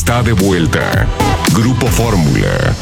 está de vuelta. Grupo Fórmula.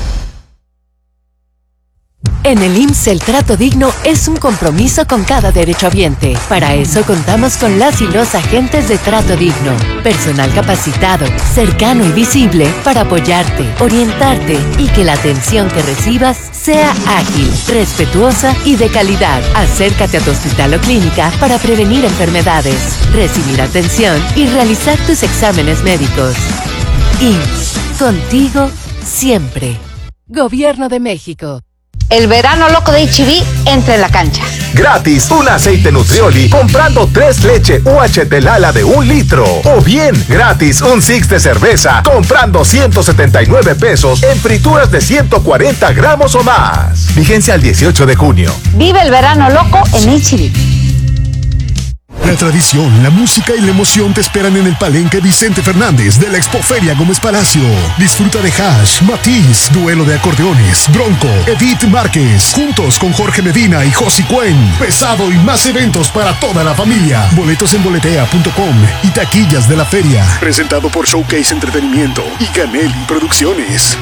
En el IMSS el trato digno es un compromiso con cada derechohabiente. Para eso contamos con las y los agentes de trato digno. Personal capacitado, cercano y visible para apoyarte, orientarte y que la atención que recibas sea ágil, respetuosa y de calidad. Acércate a tu hospital o clínica para prevenir enfermedades, recibir atención y realizar tus exámenes médicos. IMSS, contigo siempre. Gobierno de México. El verano loco de H-E-B entra en la cancha. Gratis, un aceite Nutrioli comprando 3 leche UHT Lala de 1 litro. O bien, gratis, un six de cerveza comprando 179 pesos en frituras de 140 gramos o más. Vigencia al 18 de junio. Vive el verano loco en H-E-B. La tradición, la música y la emoción te esperan en el Palenque Vicente Fernández de la Expoferia Gómez Palacio. Disfruta de Hash, Matiz, Duelo de Acordeones, Bronco, Edith Márquez, juntos con Jorge Medina y Josi Cuen. Pesado y más eventos para toda la familia. Boletos en boletea.com y taquillas de la feria. Presentado por Showcase Entretenimiento y Canelli Producciones.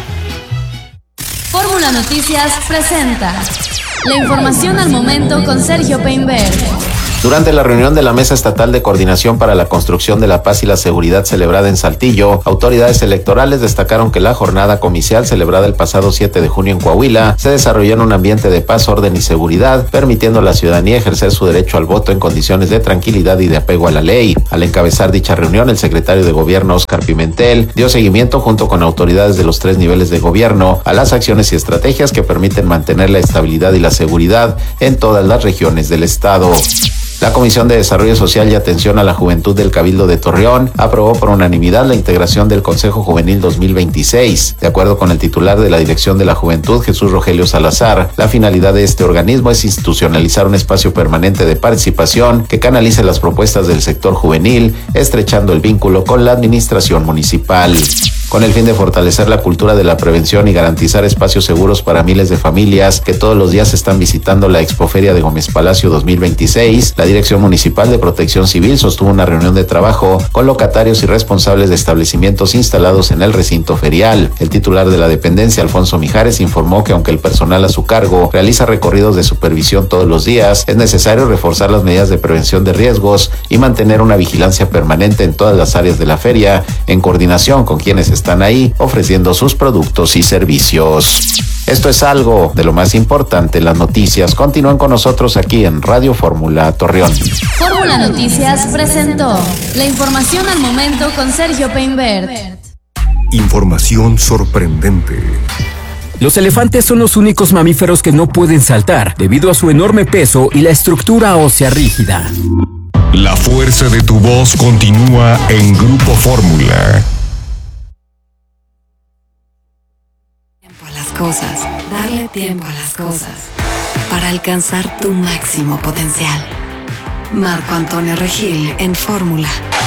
Fórmula Noticias presenta la información al momento con Sergio Peinberg. Durante la reunión de la Mesa Estatal de Coordinación para la Construcción de la Paz y la Seguridad celebrada en Saltillo, autoridades electorales destacaron que la jornada comicial celebrada el pasado 7 de junio en Coahuila se desarrolló en un ambiente de paz, orden y seguridad, permitiendo a la ciudadanía ejercer su derecho al voto en condiciones de tranquilidad y de apego a la ley. Al encabezar dicha reunión, el secretario de Gobierno, Óscar Pimentel, dio seguimiento junto con autoridades de los 3 niveles de gobierno a las acciones y estrategias que permiten mantener la estabilidad y la seguridad en todas las regiones del estado. La Comisión de Desarrollo Social y Atención a la Juventud del Cabildo de Torreón aprobó por unanimidad la integración del Consejo Juvenil 2026. De acuerdo con el titular de la Dirección de la Juventud, Jesús Rogelio Salazar, la finalidad de este organismo es institucionalizar un espacio permanente de participación que canalice las propuestas del sector juvenil, estrechando el vínculo con la administración municipal. Con el fin de fortalecer la cultura de la prevención y garantizar espacios seguros para miles de familias que todos los días están visitando la Expoferia de Gómez Palacio 2026, la Dirección Municipal de Protección Civil sostuvo una reunión de trabajo con locatarios y responsables de establecimientos instalados en el recinto ferial. El titular de la dependencia, Alfonso Mijares, informó que aunque el personal a su cargo realiza recorridos de supervisión todos los días, es necesario reforzar las medidas de prevención de riesgos y mantener una vigilancia permanente en todas las áreas de la feria, en coordinación con quienes están ahí ofreciendo sus productos y servicios. Esto es algo de lo más importante en las noticias. Continúen con nosotros aquí en Radio Fórmula Torreón. Fórmula Noticias presentó la información al momento con Sergio Peinberg. Información sorprendente. Los elefantes son los únicos mamíferos que no pueden saltar debido a su enorme peso y la estructura ósea rígida. La fuerza de tu voz continúa en Grupo Fórmula. Cosas, darle tiempo a las cosas para alcanzar tu máximo potencial. Marco Antonio Regil en Fórmula.